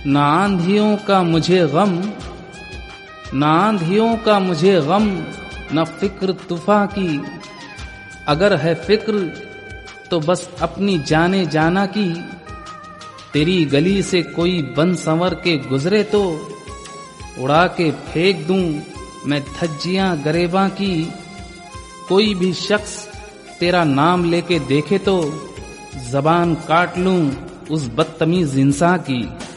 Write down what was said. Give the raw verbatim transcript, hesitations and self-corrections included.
ना आंधियों का मुझे गम, ना आंधियों का मुझे गम, न फिक्र तूफान की। अगर है फिक्र तो बस अपनी जाने जाना की। तेरी गली से कोई बन संवर के गुजरे तो उड़ा के फेंक दूं मैं धज्जियां गरेबां की। कोई भी शख्स तेरा नाम लेके देखे तो जबान काट लूं उस बदतमीज इंसान की।